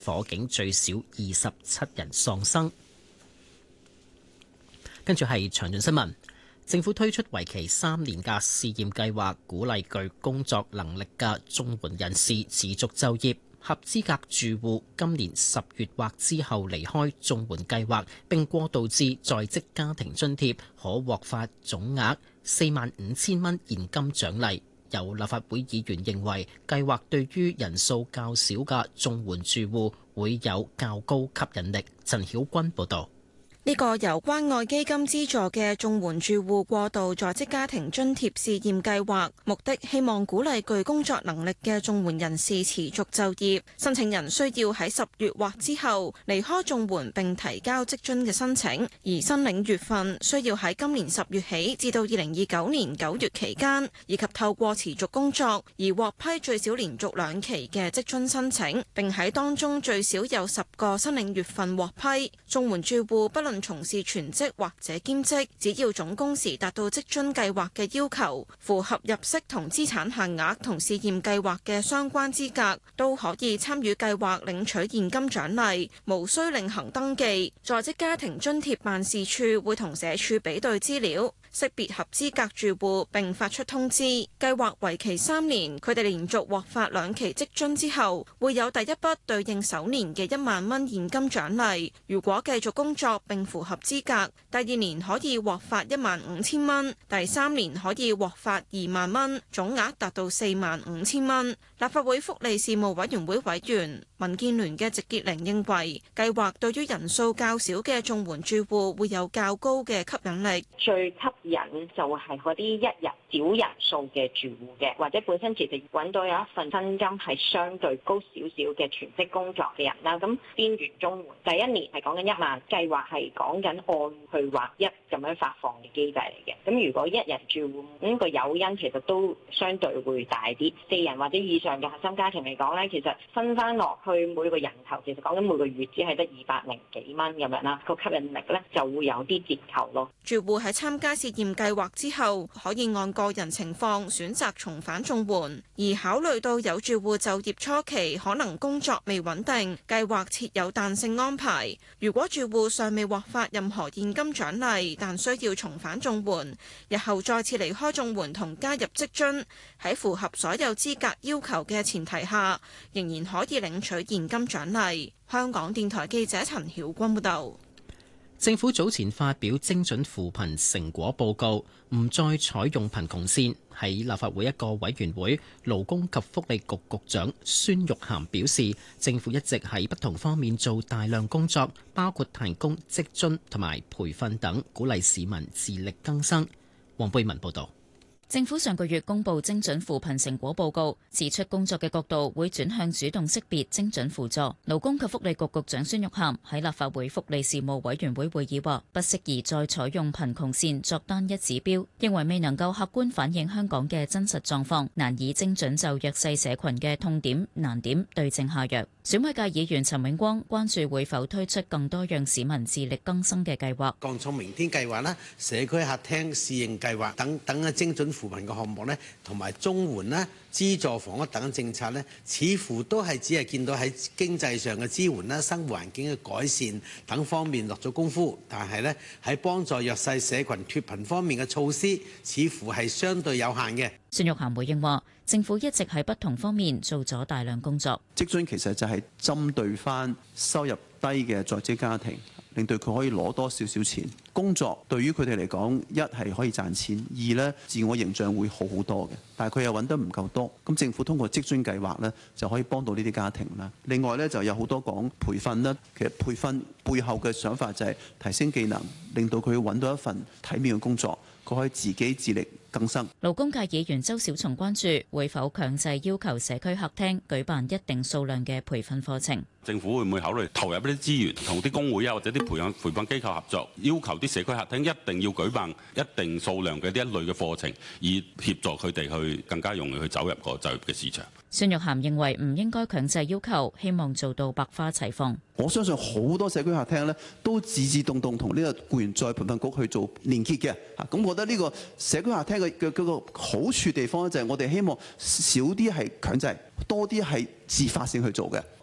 火警最少27人喪生。跟住係詳盡新聞。政府推出為期3年嘅試驗計劃，鼓勵具工作能力嘅綜援人士持續就業。合資格住戶今年10月或之後離開綜援計劃並過渡至在職家庭津貼，可獲發總額45,000蚊現金獎勵。有立法會議員認為，計劃對於人數較少嘅綜援住戶會有較高吸引力。陳曉君報導。 呢個由關愛基金資助嘅綜援住戶過渡在職家庭津貼試驗計劃，目的希望鼓勵具工作能力嘅綜援人士持續就業。申請人需要喺10月或之後離開綜援並提交職津嘅申請，而申領月份需要喺今年10月起至到2029年9月期間，以及透過持續工作而獲批最少連續2期嘅職津申請，並喺當中最少有10個申領月份獲批。綜援住戶不論從事全職或者兼職，只要總工時達到職津計劃嘅要求，符合入息同資產限額同試驗計劃嘅相關資格，都可以參與計劃領取現金獎勵，無需另行登記。在職家庭津貼辦事處會同社署比對資料，識別合資格住戶並發出通知。計劃為期3年，佢哋連續獲發2期職津之後，會有第一筆對應首年嘅1萬蚊現金獎勵。如果繼續工作並符合資格，第2年可以獲發15,000蚊，第3年可以獲發2萬蚊，總額達到45,000蚊。立法會福利事務委員會委員民建聯嘅席潔玲認為，計劃對於人數較少嘅綜援住戶會有較高嘅吸引力。 最吸引就係嗰啲一日少人數嘅住戶嘅，或者本身其實揾到有一份薪金係相對高少少嘅全職工作嘅人啦。咁邊緣綜援第1年係講緊1萬，計劃係講緊按去劃一咁樣發放嘅機制嚟嘅。咁如果一人住戶個誘因其實都相對會大啲。4人或者以上嘅核心家庭嚟講咧，其實分翻落去每個人頭，其實講緊每個月只係得200幾蚊咁樣啦，個吸引力咧就會有啲折扣咯。 住戶喺參加試驗計劃之後，可以按個人情況選擇重返綜援，而考慮到有住戶就業初期可能工作未穩定，計劃設有彈性安排。如果住戶尚未獲發任何現金獎勵，但需要重返綜援，日後再次離開綜援同加入職津，喺符合所有資格要求嘅前提下，仍然可以領取現金獎勵。香港電台記者陳曉君報導。 政府早前發表精準扶貧成果報告，唔再採用貧窮線。喺立法會一個委員會，勞工及福利局局長孫玉菡表示，政府一直喺不同方面做大量工作，包括提供職津同埋培訓等，鼓勵市民自力更生。黃貝文報導。 政府上個月公布精準扶貧成果報告，指出工作嘅角度會轉向主動識別、精準輔助。勞工及福利局局長孫玉菡喺立法會福利事務委員會會議話，不適宜再採用貧窮線作單一指標，認為未能夠客觀反映香港嘅真實狀況，難以精準就弱勢社群嘅痛點、難點對症下藥。選委界議員陳永光關注會否推出更多讓市民自力更生嘅計劃， 降重明天計劃啦、社區客廳試驗計劃等等嘅精準扶貧嘅項目咧，同埋綜援啦、資助房屋等政策咧，似乎都係只係見到喺經濟上嘅支援啦、生活環境嘅改善等方面落咗功夫，但係咧喺幫助弱勢社群脫貧方面嘅措施，似乎係相對有限嘅。 孫玉菡回應話，政府一直喺不同方面做咗大量工作。 職津其實就係針對翻收入低嘅在職家庭，令到佢可以攞多少少錢。工作對於佢哋嚟講，一係可以賺錢，二呢自我形象會好好多嘅。但係佢又揾得唔夠多，咁政府通過職津計劃呢，就可以幫到呢啲家庭啦。另外呢，就有好多講培訓啦，其實培訓背後嘅想法就係提升技能，令到佢揾到一份體面嘅工作，佢可以自己自力更生。 勞工界議員周小松關注會否強制要求社區客廳舉辦一定數量嘅培訓課程。 政府會唔會考慮投入一啲資源，同啲工會啊或者啲培訓機構合作，要求啲社區客廳一定要舉辦一定數量嘅呢一類嘅課程，以協助佢哋去更加容易去走入個就業嘅市場。 孫玉菡認為唔應該強制要求，希望做到百花齊放。 我相信好多社區客廳咧都自動同呢個僱員再培訓局去做連結嘅。咁我覺得呢個社區客廳嘅嗰個好處地方咧，就係我哋希望少啲係強制，多啲係自發性去做嘅。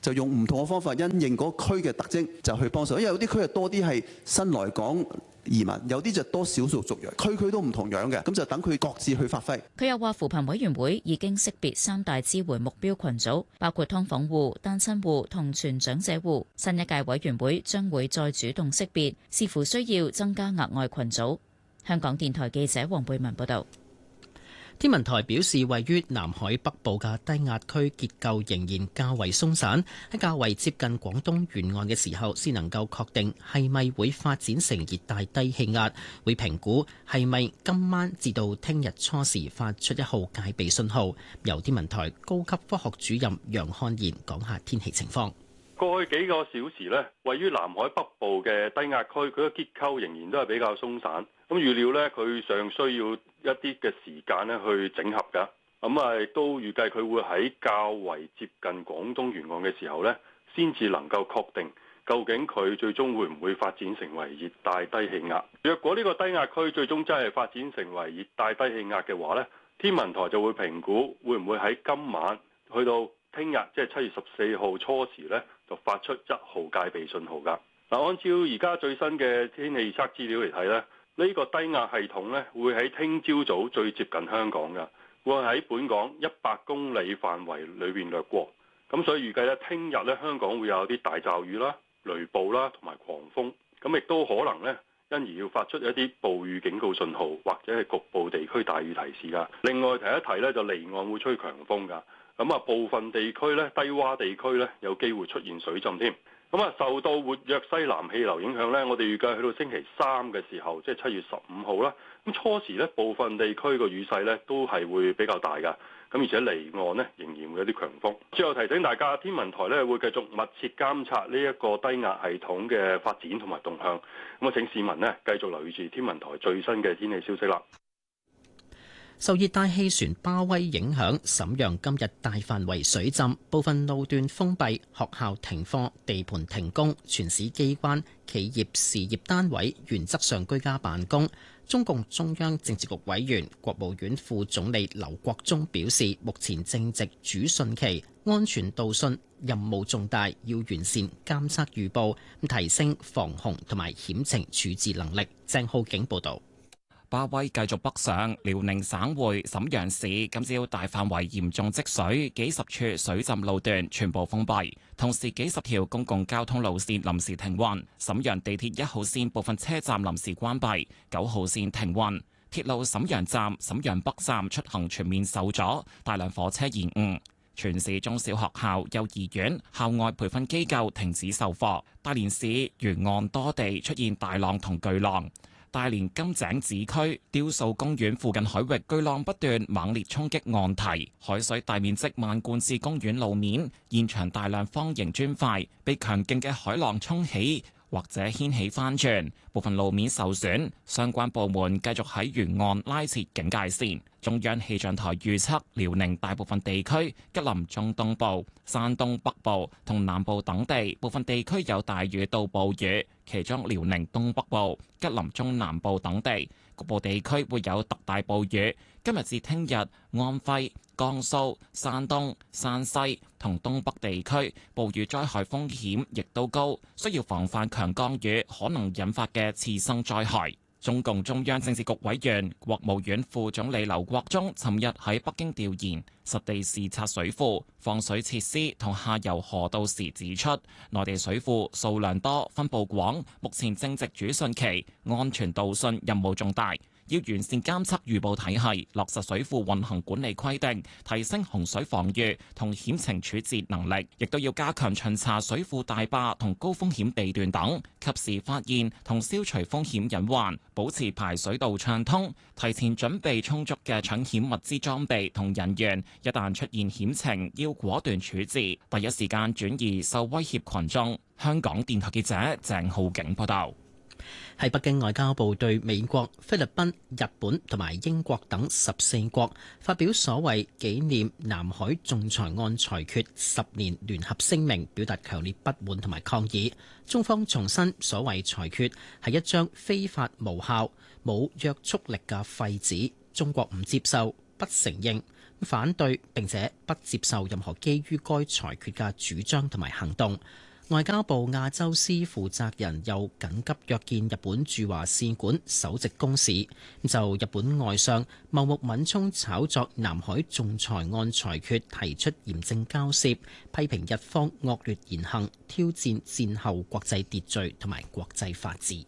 就用唔同嘅方法因應嗰區嘅特徵就去幫手。因為有啲區係多啲係新來港移民，有啲就多少數族裔，區都唔同樣嘅，咁就等佢各自去發揮。 佢又話扶貧委員會已經識別3大支援目標群組，包括劏房戶、單親戶同全長者戶。新一屆委員會將會再主動識別，視乎需要增加額外群組。香港電台記者黃貝文報道。 天文台表示，位於南海北部嘅低壓區結構仍然較為鬆散，喺較為接近廣東沿岸嘅時候，先能夠確定係咪會發展成熱帶低氣壓，會評估係咪今晚至到聽日初時發出1號戒備信號。由天文台高級科學主任楊漢賢講下天氣情況。 過去幾個小時呢，位於南海北部嘅低壓區，佢嘅結構仍然都係比較鬆散。咁預料呢，佢尚需要一啲嘅時間呢去整合㗎。亦都預計佢會喺較為接近廣東沿岸嘅時候呢，先至能夠確定究竟佢最終會唔會發展成為熱帶低氣壓。若果呢個低壓區最終真係發展成為熱帶低氣壓嘅話呢，天文台就會評估會唔會喺今晚去到聽日，即係7月14號初時呢，就發出1號戒備信號㗎。按照而家最新嘅天氣預測資料嚟睇呢，呢個低壓系統呢會喺聽朝早最接近香港㗎，會喺本港100公里範圍裏邊掠過。咁所以預計呢，聽日呢香港會有啲大驟雨啦、雷暴啦同埋狂風。咁亦都可能呢，因而要發出一啲暴雨警告信號，或者係局部地區大雨提示㗎。另外提一提呢，就離岸會吹強風㗎。部分地區咧，低洼地區咧，有機會出現水浸添。受到活躍西南氣流影響咧，我哋預計去到星期3嘅時候，即係7月15號啦。初時咧，部分地區個雨勢咧都係會比較大㗎。而且離岸咧仍然會有啲強風。最後提醒大家，天文台咧會繼續密切監察呢一個低壓系統嘅發展同埋動向。請市民咧繼續留意住天文台最新嘅天氣消息啦。 受熱帶氣旋巴威影響，瀋陽今日大範圍水浸，部分路段封閉，學校停課，地盤停工，全市機關、企業、事業單位原則上居家辦公。中共中央政治局委員、國務院副總理劉國中表示，目前正值主汛期，安全導汛任務重大，要完善監測預報，提升防洪同埋險情處置能力。鄭浩景報導。 巴威繼續北上，遼寧省會瀋陽市今朝大範圍嚴重積水，幾十處水浸路段全部封閉，同時幾十條公共交通路線臨時停運。瀋陽地鐵1號線部分車站臨時關閉，9號線停運。鐵路瀋陽站、瀋陽北站出行全面受阻，大量火車延誤。全市中小學校、幼兒園、校外培訓機構停止授課。大連市沿岸多地出現大浪同巨浪。大連金井子區雕塑公園附近海域巨浪不斷猛烈衝擊岸堤，海水大面積漫灌至公園路面，現場大量方形磚塊被強勁嘅海浪衝起或者掀起翻轉，部分路面受損，相關部門繼續喺沿岸拉設警戒線。中央氣象台預測，遼寧大部分地區、吉林中東部、山東北部同南部等地部分地區有大雨到暴雨，其中遼寧東北部、吉林中南部等地局部地區會有特大暴雨。今日至聽日，安徽、江蘇、山東、山西同東北地區暴雨災害風險亦都高，需要防範強降雨可能引發嘅次生災害。中共中央政治局委員、國務院副總理劉國中尋日喺北京調研，實地視察水庫、放水設施同下游河道時指出，內地水庫數量多、分佈廣，目前正值主汛期，安全導汛任務重大。要完善監測預報體系，落實水庫運行管理規定，提升洪水防禦同險情處置能力，亦都要加強巡查水庫大壩同高風險地段等，及時發現同消除風險隱患，保持排水道暢通，提前準備充足嘅搶險物資裝備同人員，一旦出現險情，要果斷處置，第一時間轉移受威脅群眾。香港電台記者鄭浩景報道。 喺北京，外交部對美國、菲律賓、日本同埋英國等14國發表所謂紀念南海仲裁案裁決10年聯合聲明，表達強烈不滿同埋抗議。中方重申，所謂裁決係一張非法無效、冇約束力嘅廢紙，中國唔接受、不承認。 反對並且不接受任何基於該裁決嘅主張同埋行動。外交部亞洲司負責人又緊急約見日本駐華使館首席公使，就日本外相茂木敏充炒作南海仲裁案裁決提出嚴正交涉，批評日方惡劣言行，挑戰戰後國際秩序同埋國際法治。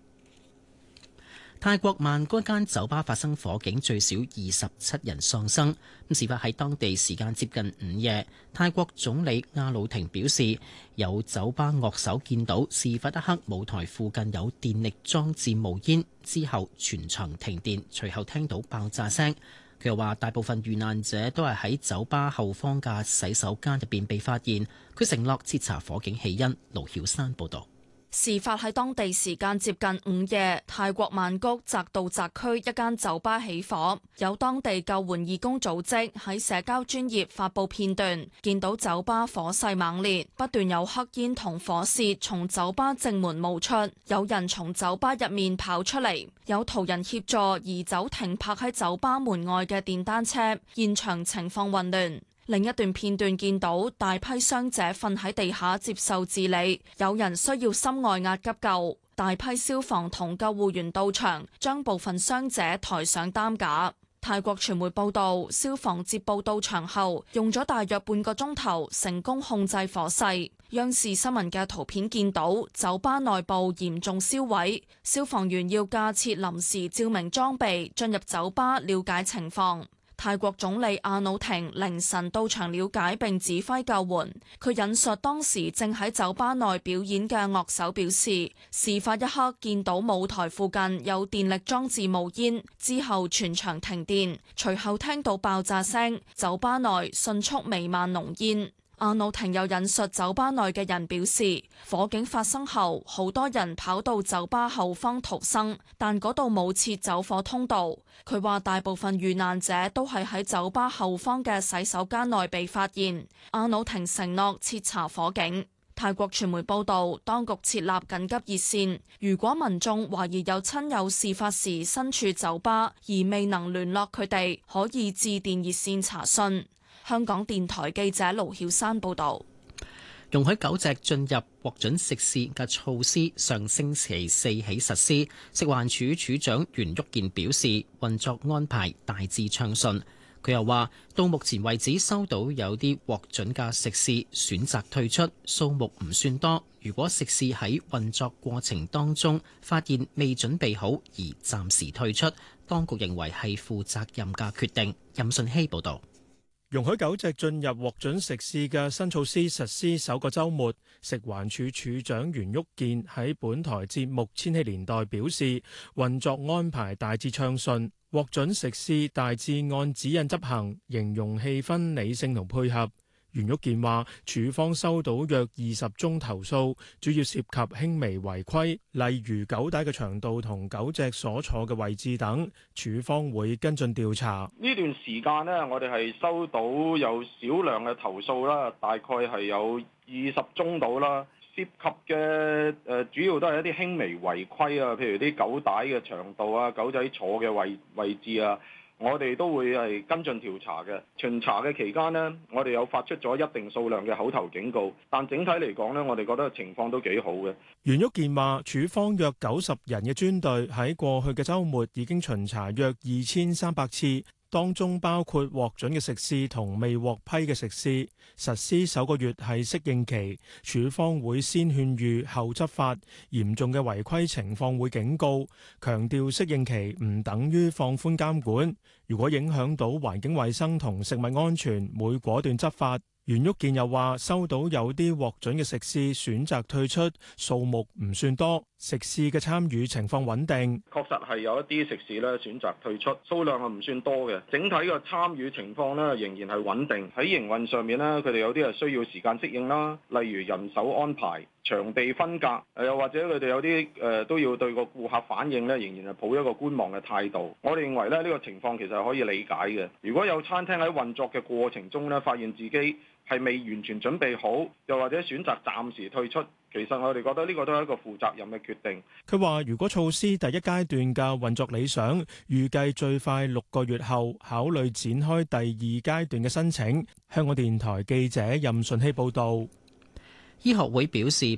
泰國曼谷一間酒吧發生火警，最少27人喪生。事發喺當地時間接近午夜。泰國總理阿魯廷表示，有酒吧樂手見到事發一刻舞台附近有電力裝置冒煙，之後全場停電，隨後聽到爆炸聲。佢又話，大部分遇難者都係喺酒吧後方嘅洗手間入邊被發現。佢承諾徹查火警起因。盧曉山報導。 事發喺當地時間接近午夜，泰國曼谷澤道澤區一間酒吧起火，有當地救援義工組織喺社交專頁發布片段，見到酒吧火勢猛烈，不斷有黑煙同火舌從酒吧正門冒出，有人從酒吧入面跑出嚟，有途人協助移走停泊喺酒吧門外嘅電單車，現場情況混亂。另一段片段見到大批傷者瞓喺地下接受治理，有人需要心外壓急救，大批消防同救護員到場，將部分傷者抬上擔架。泰國傳媒報道，消防接報到場後，用咗大約半個鐘頭，成功控制火勢。央視新聞嘅圖片見到酒吧內部嚴重燒毀，消防員要架設臨時照明裝備進入酒吧了解情況。泰國總理阿努廷凌晨到場了解並指揮救援。佢引述當時正喺酒吧內表演嘅樂手表示，事發一刻見到舞台附近有電力裝置冒煙，之後全場停電，隨後聽到爆炸聲，酒吧內迅速彌漫濃煙。阿努廷又引述酒吧內嘅人表示，火警發生後，好多人跑到酒吧後方逃生，但嗰度冇設走火通道。佢話大部分遇難者都係喺酒吧後方嘅洗手間內被發現。阿努廷承諾徹查火警。泰國傳媒報道，當局設立緊急熱線，如果民眾懷疑有親友事發時身處酒吧而未能聯絡佢哋，可以致電熱線查詢。香港電台記者盧曉山報道。 容許狗隻進入獲准食肆嘅措施上星期四起實施。食環署署長袁旭健表示，運作安排大致暢順。佢又話，到目前為止收到有啲獲准嘅食肆選擇退出，數目唔算多。如果食肆喺運作過程當中發現未準備好而暫時退出，當局認為係負責任嘅決定。任信希報導。 容許狗隻進入獲准食肆嘅新措施實施首個週末，食環署署長袁旭健喺本台節目《千禧年代》表示，運作安排大致暢順，獲准食肆大致按指引執行，形容氣氛理性同配合。袁旭健話，署方收到約20宗投訴，主要涉及輕微違規，例如狗帶嘅長度同狗隻所坐嘅位置等，署方會跟進調查。 呢段時間呢，我哋係收到有少量嘅投訴啦，大概係有20宗到啦，涉及嘅主要都係一啲輕微違規啊，譬如啲狗帶嘅長度啊，狗仔坐嘅位置啊。我哋都會係跟進調查嘅。巡查嘅期間呢，我哋有發出咗一定數量嘅口頭警告，但整體嚟講呢，我哋覺得情況都幾好嘅。 袁旭健話，署方約90人嘅專隊喺過去嘅週末已經巡查約2300次。當中包括獲准嘅食肆同未獲批嘅食肆。實施首個月係適應期，署方會先勸喻後執法，嚴重嘅違規情況會警告，強調適應期唔等於放寬監管，如果影響到環境衛生同食物安全，會果斷執法。袁旭健又話，收到有啲獲准嘅食肆選擇退出，數目唔算多，食肆嘅參與情況穩定。 確實係有一啲食肆咧選擇退出，數量係唔算多嘅，整體嘅參與情況咧仍然係穩定。喺營運上面咧，佢哋有啲係需要時間適應啦，例如人手安排、場地分隔，又或者佢哋有啲都要對個顧客反應咧，仍然係抱一個觀望嘅態度。我哋認為咧呢個情況其實係可以理解嘅。如果有餐廳喺運作嘅過程中咧，發現自己係未完全準備好，又或者選擇暫時退出，其實我哋覺得呢個都係一個負責任嘅決定。 佢話：如果措施第一階段嘅運作理想，預計最快6個月後考慮展開第二階段嘅申請。香港電台記者任順希報導。 醫學會表示，